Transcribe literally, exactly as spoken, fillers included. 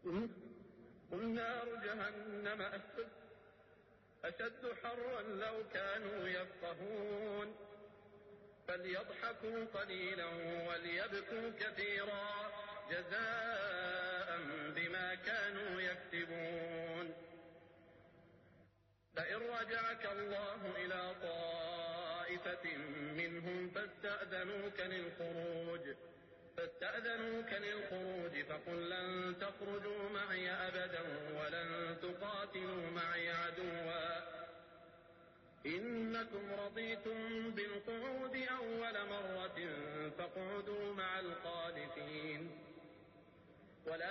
قل نار جهنم أشد حرا لو كانوا يفقهون فليضحكوا قليلا وليبكوا كثيرا جزاء بما كانوا يكسبون. لئن رجعك الله إلى طائفة منهم فاستأذنوك للخروج فاستأذنوك للخروج فقل لن تخرجوا معي أبدا ولن تقاتلوا معي عدوا إنكم رضيتم بالقعود أول مرة فاقعدوا مع الخالفين.